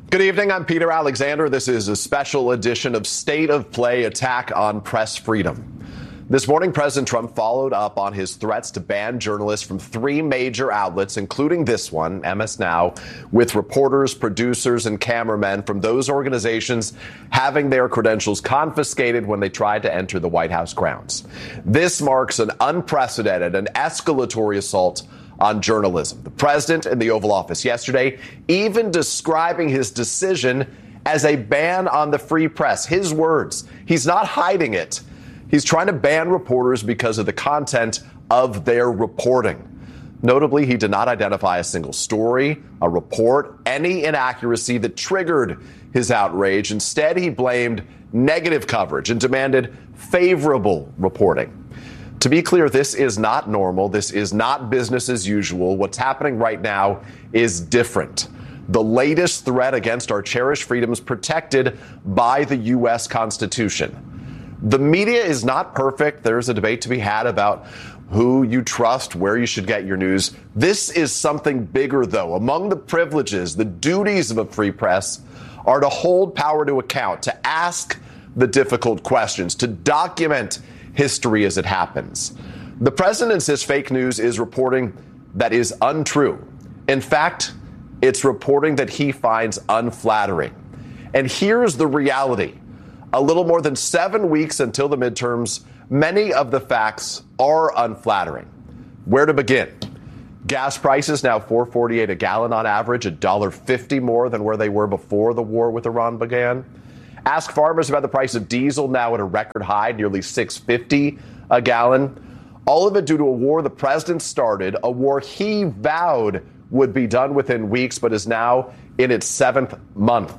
Good evening. I'm Peter Alexander. This is a special edition of State of Play: Attack on Press Freedom. This morning, President Trump followed up on his threats to ban journalists from three major outlets, including this one, MS Now, with reporters, producers, and cameramen from those organizations having their credentials confiscated when they tried to enter the White House grounds. This marks an unprecedented and escalatory assault on journalism. The president in the Oval Office yesterday even describing his decision as a ban on the free press. His words. He's not hiding it. He's trying to ban reporters because of the content of their reporting. Notably, he did not identify a single story, a report, any inaccuracy that triggered his outrage. Instead, he blamed negative coverage and demanded favorable reporting. To be clear, this is not normal. This is not business as usual. What's happening right now is different. The latest threat against our cherished freedoms protected by the U.S. Constitution. The media is not perfect. There's a debate to be had about who you trust, where you should get your news. This is something bigger, though. Among the privileges, the duties of a free press are to hold power to account, to ask the difficult questions, to document history as it happens. The president insists fake news is reporting that is untrue. In fact, it's reporting that he finds unflattering. And here's the reality. A little more than 7 weeks until the midterms, many of the facts are unflattering. Where to begin? Gas prices now $4.48 a gallon on average, $1.50 more than where they were before the war with Iran began. Ask farmers about the price of diesel, now at a record high, nearly $6.50 a gallon. All of it due to a war the president started, a war he vowed would be done within weeks, but is now in its 7th month.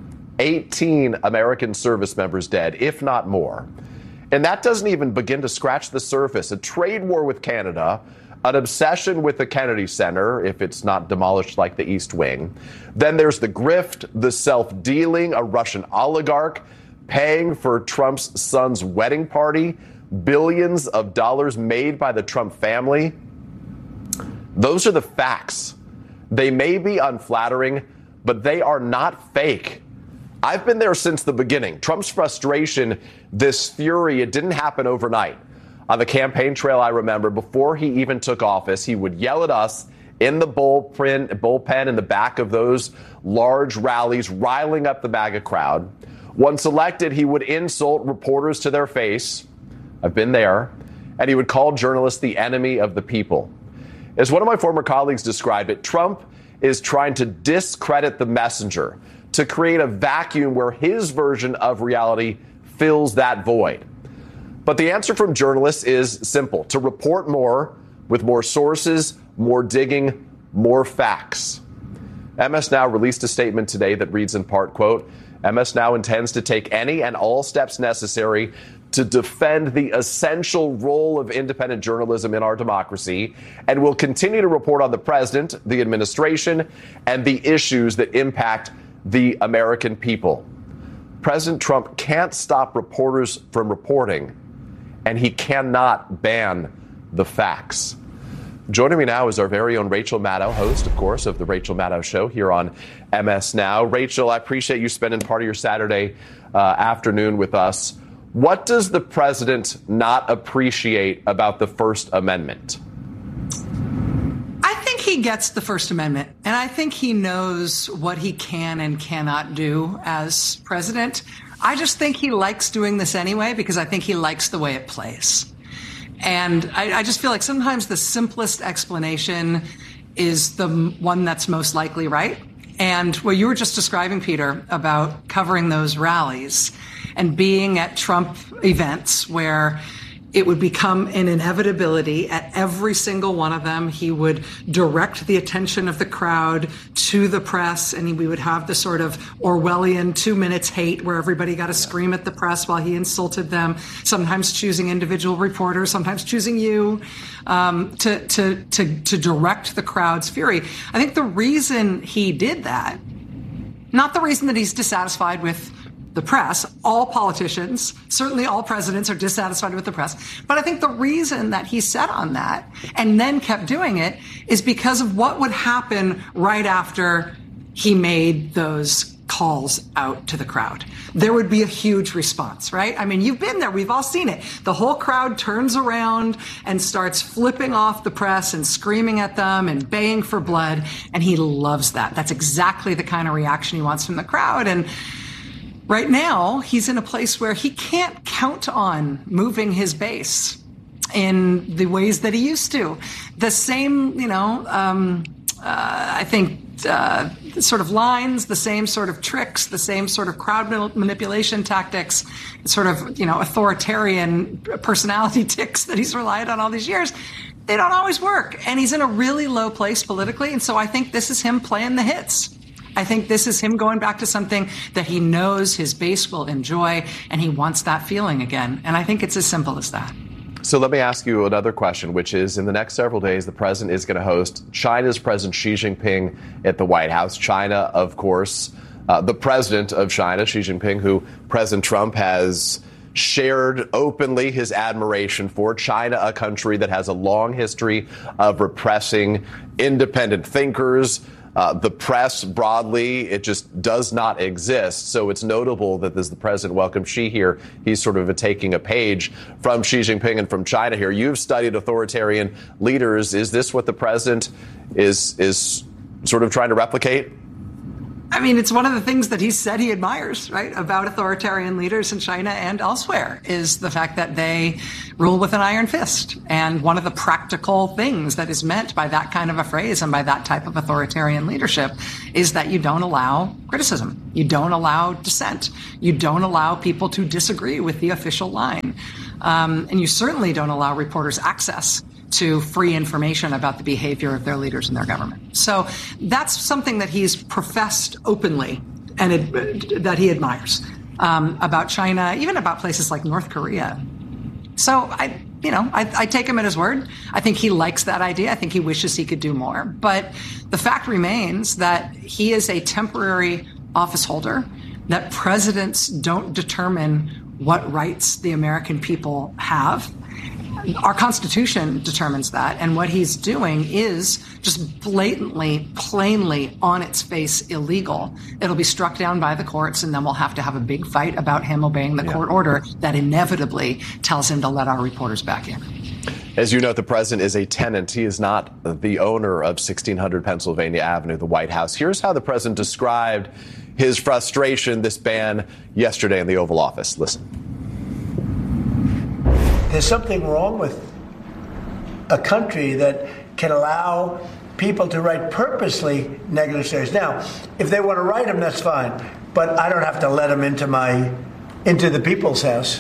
18 American service members dead, if not more. And that doesn't even begin to scratch the surface. A trade war with Canada, an obsession with the Kennedy Center, if it's not demolished like the East Wing. Then there's the grift, the self-dealing, a Russian oligarch paying for Trump's son's wedding party, billions of dollars made by the Trump family. Those are the facts. They may be unflattering, but they are not fake. I've been there since the beginning. Trump's frustration, this fury, it didn't happen overnight. On the campaign trail, I remember, before he even took office, he would yell at us in the bullpen in the back of those large rallies, riling up the MAGA crowd. Once elected, he would insult reporters to their face. I've been there. And he would call journalists the enemy of the people. As one of my former colleagues described it, Trump is trying to discredit the messenger, to create a vacuum where his version of reality fills that void. But the answer from journalists is simple: to report more with more sources, more digging, more facts. MS Now released a statement today that reads in part, quote, MS Now intends to take any and all steps necessary to defend the essential role of independent journalism in our democracy, and will continue to report on the president, the administration, and the issues that impact the American people. President Trump can't stop reporters from reporting, and he cannot ban the facts. Joining me now is our very own Rachel Maddow, host, of course, of The Rachel Maddow Show here on MS Now. Rachel, I appreciate you spending part of your Saturday afternoon with us. What does the president not appreciate about the First Amendment? He gets the First Amendment, and I think he knows what he can and cannot do as president. I just think he likes doing this anyway because I think he likes the way it plays. And I just feel like sometimes the simplest explanation is the one that's most likely right. And what you were just describing, Peter, about covering those rallies and being at Trump events where it would become an inevitability at every single one of them. He would direct the attention of the crowd to the press, and we would have the sort of Orwellian 2 minutes hate where everybody got to scream at the press while he insulted them, sometimes choosing individual reporters, sometimes choosing you, to direct the crowd's fury. I think the reason he did that, not the reason that he's dissatisfied with the press. All politicians, certainly all presidents, are dissatisfied with the press. But I think the reason that he set on that and then kept doing it is because of what would happen right after he made those calls out to the crowd, there would be a huge response, right? I mean, you've been there. We've all seen it. The whole crowd turns around and starts flipping off the press and screaming at them and baying for blood. And he loves that. That's exactly the kind of reaction he wants from the crowd. And right now, he's in a place where he can't count on moving his base in the ways that he used to. The same, I think, sort of lines, the same sort of tricks, the same sort of crowd manipulation tactics, sort of, authoritarian personality tics that he's relied on all these years. They don't always work. And he's in a really low place politically. And so I think this is him playing the hits. I think this is him going back to something that he knows his base will enjoy, and he wants that feeling again. And I think it's as simple as that. So let me ask you another question, which is, in the next several days, the president is going to host China's President Xi Jinping at the White House. China, of course, the president of China, Xi Jinping, who President Trump has shared openly his admiration for. China, a country that has a long history of repressing independent thinkers. The press broadly, it just does not exist. So it's notable that as the president welcomes Xi here, he's sort of taking a page from Xi Jinping and from China here. You've studied authoritarian leaders. Is this what the president is sort of trying to replicate? I mean, it's one of the things that he said he admires, right, about authoritarian leaders in China and elsewhere, is the fact that they rule with an iron fist. And one of the practical things that is meant by that kind of a phrase and by that type of authoritarian leadership is that you don't allow criticism. You don't allow dissent. You don't allow people to disagree with the official line. And you certainly don't allow reporters access to free information about the behavior of their leaders and their government. So that's something that he's professed openly and that he admires about China, even about places like North Korea. So I take him at his word. I think he likes that idea. I think he wishes he could do more. But the fact remains that he is a temporary office holder, that presidents don't determine what rights the American people have. Our Constitution determines that, and what he's doing is just blatantly, plainly, on its face, illegal. It'll be struck down by the courts, and then we'll have to have a big fight about him obeying the court order that inevitably tells him to let our reporters back in. As you know, the president is a tenant. He is not the owner of 1600 Pennsylvania Avenue, the White House. Here's how the president described his frustration, this ban, yesterday in the Oval Office. Listen. There's something wrong with a country that can allow people to write purposely negative stories. Now, if they want to write them, that's fine. But I don't have to let them into the people's house.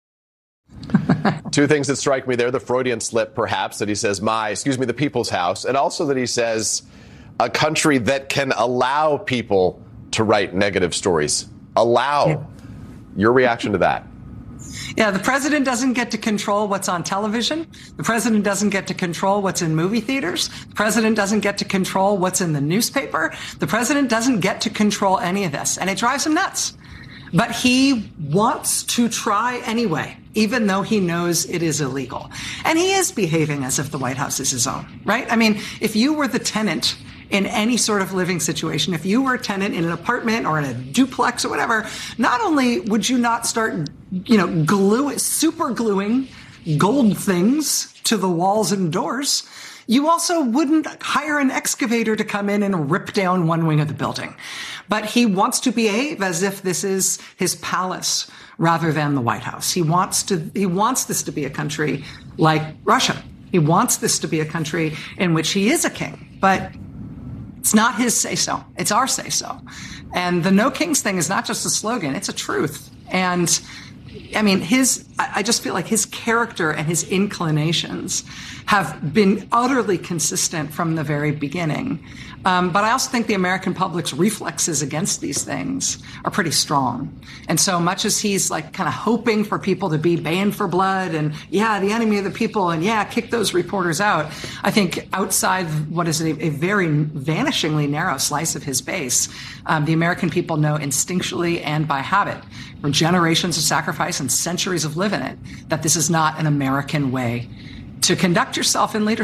Two things that strike me there. The Freudian slip, perhaps, that he says, the people's house. And also that he says a country that can allow people to write negative stories. Allow. Yeah. Your reaction to that? Yeah, the president doesn't get to control what's on television. The president doesn't get to control what's in movie theaters. The president doesn't get to control what's in the newspaper. The president doesn't get to control any of this, and it drives him nuts. But he wants to try anyway, even though he knows it is illegal. And he is behaving as if the White House is his own, right? I mean, if you were the tenant in any sort of living situation, if you were a tenant in an apartment or in a duplex or whatever, not only would you not start, super gluing gold things to the walls and doors, you also wouldn't hire an excavator to come in and rip down one wing of the building. But he wants to behave as if this is his palace rather than the White House. He wants this to be a country like Russia. He wants this to be a country in which he is a king. But it's not his say-so. It's our say-so. And the No Kings thing is not just a slogan. It's a truth. And I mean, I just feel like his character and his inclinations have been utterly consistent from the very beginning. But I also think the American public's reflexes against these things are pretty strong. And so much as he's like kind of hoping for people to be baying for blood and, the enemy of the people and, kick those reporters out, I think outside what is a very vanishingly narrow slice of his base, the American people know instinctually and by habit, from generations of sacrifice and centuries of living it, that this is not an American way to conduct yourself in leadership.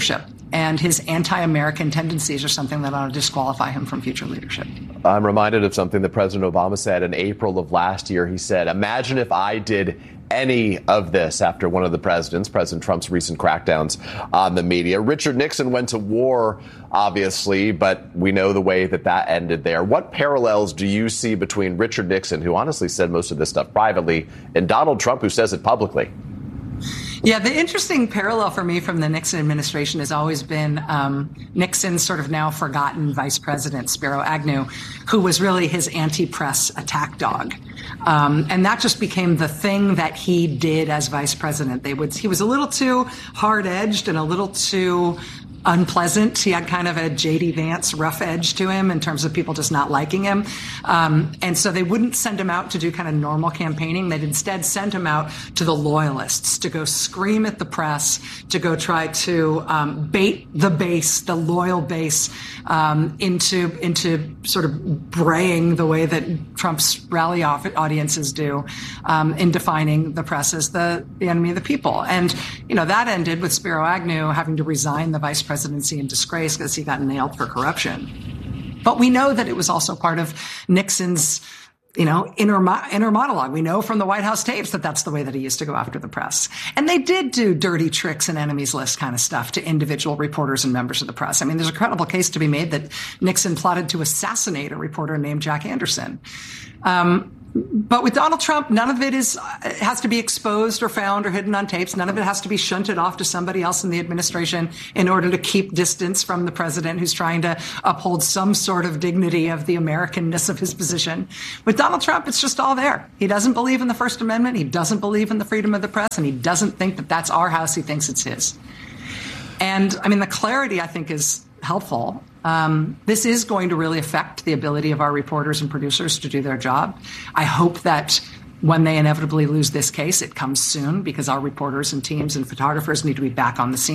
And his anti-American tendencies are something that ought to disqualify him from future leadership. I'm reminded of something that President Obama said in April of last year. He said, imagine if I did any of this after one of the presidents, President Trump's recent crackdowns on the media. Richard Nixon went to war, obviously, but we know the way that ended there. What parallels do you see between Richard Nixon, who honestly said most of this stuff privately, and Donald Trump, who says it publicly? Yeah, the interesting parallel for me from the Nixon administration has always been Nixon's sort of now forgotten vice president, Spiro Agnew, who was really his anti-press attack dog. And that just became the thing that he did as vice president. He was a little too hard-edged and a little too unpleasant. He had kind of a J.D. Vance rough edge to him in terms of people just not liking him. And so they wouldn't send him out to do kind of normal campaigning. They'd instead send him out to the loyalists to go scream at the press, to go try to bait the base, the loyal base, into sort of braying the way that Trump's rally audiences do, in defining the press as the enemy of the people. And, that ended with Spiro Agnew having to resign the vice presidency in disgrace because he got nailed for corruption. But we know that it was also part of Nixon's, inner monologue. We know from the White House tapes that that's the way that he used to go after the press. And they did do dirty tricks and enemies list kind of stuff to individual reporters and members of the press. I mean, there's a credible case to be made that Nixon plotted to assassinate a reporter named Jack Anderson. But with Donald Trump, none of it has to be exposed or found or hidden on tapes. None of it has to be shunted off to somebody else in the administration in order to keep distance from the president who's trying to uphold some sort of dignity of the Americanness of his position. With Donald Trump, it's just all there. He doesn't believe in the First Amendment. He doesn't believe in the freedom of the press, and he doesn't think that that's our house. He thinks it's his. And I mean, the clarity, I think, is helpful. This is going to really affect the ability of our reporters and producers to do their job. I hope that when they inevitably lose this case, it comes soon, because our reporters and teams and photographers need to be back on the scene.